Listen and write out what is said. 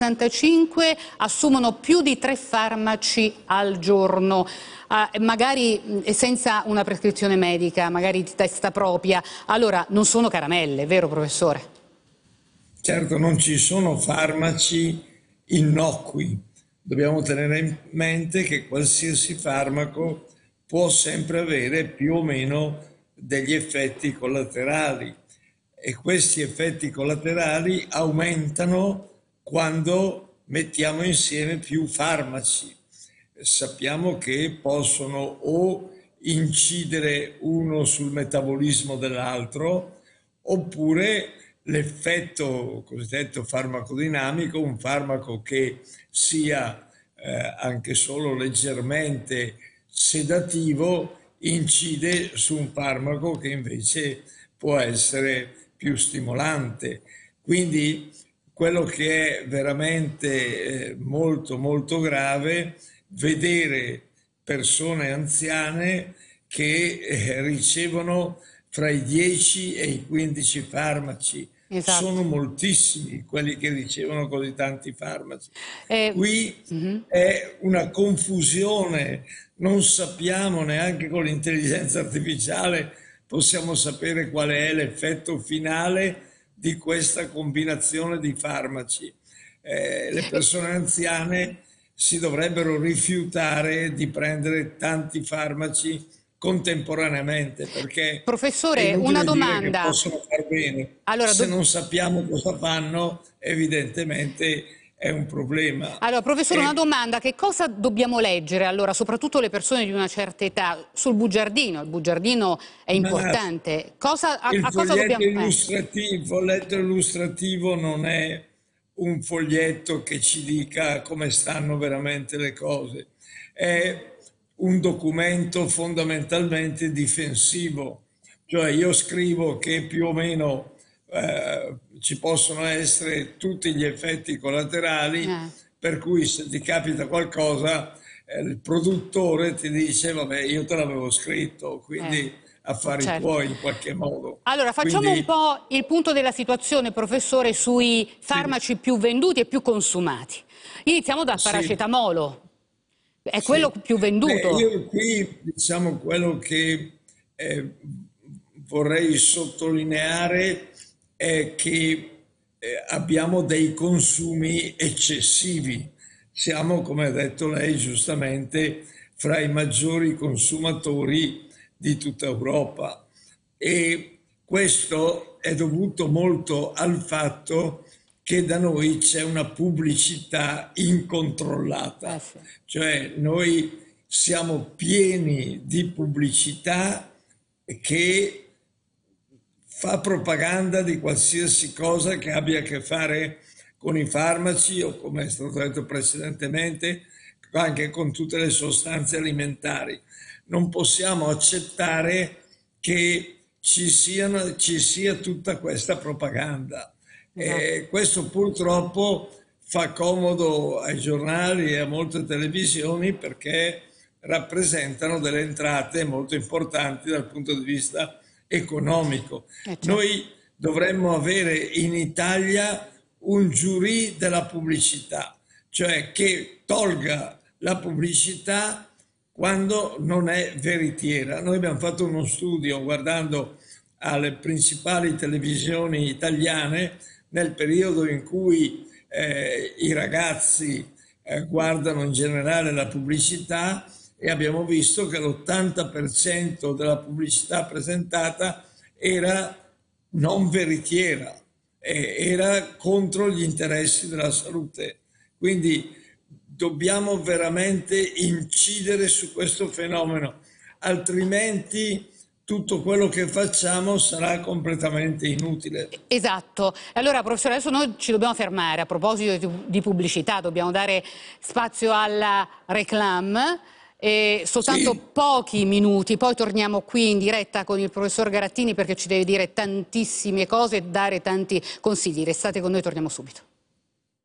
65 assumono più di 3 farmaci al giorno, magari senza una prescrizione medica, magari di testa propria. Allora, non sono caramelle, vero professore? Certo, non ci sono farmaci innocui. Dobbiamo tenere in mente che qualsiasi farmaco può sempre avere più o meno degli effetti collaterali e questi effetti collaterali aumentano quando mettiamo insieme più farmaci. Sappiamo che possono o incidere uno sul metabolismo dell'altro oppure l'effetto cosiddetto farmacodinamico, un farmaco che sia anche solo leggermente sedativo, incide su un farmaco che invece può essere più stimolante. Quindi quello che è veramente molto molto grave, vedere persone anziane che ricevono fra i 10 e i 15 farmaci. Esatto. Sono moltissimi quelli che ricevono così tanti farmaci. Qui Mm-hmm. è una confusione, non sappiamo neanche con l'intelligenza artificiale, possiamo sapere qual è l'effetto finale di questa combinazione di farmaci. Le persone anziane si dovrebbero rifiutare di prendere tanti farmaci contemporaneamente, perché Professore, è una inutile dire che domanda. possono far bene. Allora, Se non sappiamo cosa fanno, evidentemente è un problema. Allora, professore, una domanda. Che cosa dobbiamo leggere, allora, soprattutto le persone di una certa età, sul bugiardino? Il bugiardino è importante. Il A cosa dobbiamo... il foglietto illustrativo non è un foglietto che ci dica come stanno veramente le cose. È un documento fondamentalmente difensivo. Cioè io scrivo che più o meno ci possono essere tutti gli effetti collaterali, per cui se ti capita qualcosa il produttore ti dice vabbè io te l'avevo scritto, quindi affari tuoi in qualche modo. Allora facciamo un po' il punto della situazione, professore, sui farmaci più venduti e più consumati. Iniziamo dal paracetamolo, è quello più venduto. Io qui diciamo quello che vorrei sottolineare è che abbiamo dei consumi eccessivi. Siamo, come ha detto lei giustamente, fra i maggiori consumatori di tutta Europa e questo è dovuto molto al fatto che da noi c'è una pubblicità incontrollata, cioè noi siamo pieni di pubblicità che fa propaganda di qualsiasi cosa che abbia a che fare con i farmaci o, come è stato detto precedentemente, anche con tutte le sostanze alimentari. Non possiamo accettare che ci sia tutta questa propaganda. Questo purtroppo fa comodo ai giornali e a molte televisioni perché rappresentano delle entrate molto importanti dal punto di vista economico. Noi dovremmo avere in Italia un giurì della pubblicità, cioè che tolga la pubblicità quando non è veritiera. Noi abbiamo fatto uno studio guardando alle principali televisioni italiane nel periodo in cui i ragazzi guardano in generale la pubblicità e abbiamo visto che l'80% della pubblicità presentata era non veritiera, era contro gli interessi della salute. Quindi dobbiamo veramente incidere su questo fenomeno, altrimenti tutto quello che facciamo sarà completamente inutile. Esatto. Allora, professore, adesso noi ci dobbiamo fermare. A proposito di pubblicità, dobbiamo dare spazio alla reclame. Soltanto pochi minuti, poi torniamo qui in diretta con il professor Garattini perché ci deve dire tantissime cose e dare tanti consigli. Restate con noi, torniamo subito.